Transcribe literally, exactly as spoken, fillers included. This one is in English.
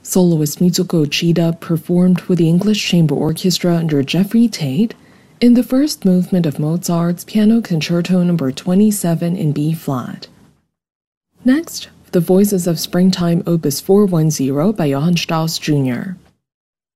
Soloist Mitsuko Uchida performed with the English Chamber Orchestra under Jeffrey Tate in the first movement of Mozart's Piano Concerto number twenty-seven in B-flat. Next, The Voices of Springtime Opus four ten by Johann Strauss Junior